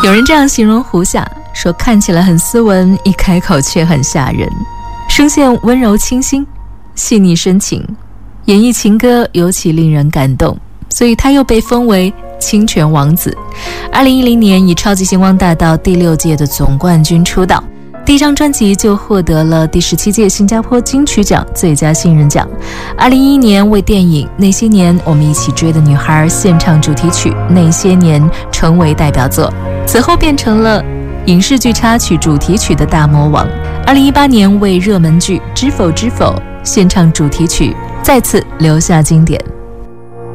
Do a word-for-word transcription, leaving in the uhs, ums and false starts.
有人这样形容胡夏，说看起来很斯文，一开口却很吓人，声线温柔清新，细腻深情，演绎情歌尤其令人感动，所以他又被封为清泉王子。二零一零年以超级星光大道第六届的总冠军出道，第一张专辑就获得了第十七届新加坡金曲奖最佳新人奖。二零一一年为电影《那些年我们一起追的女孩》献唱主题曲《那些年》成为代表作，此后变成了影视剧插曲主题曲的大魔王。二零一八年为热门剧《知否知否》献唱主题曲，再次留下经典。